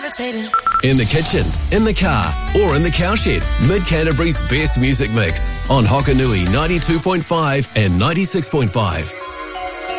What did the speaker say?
In the kitchen, in the car, or in the cowshed, Mid-Canterbury's best music mix on Hokanui 92.5 and 96.5.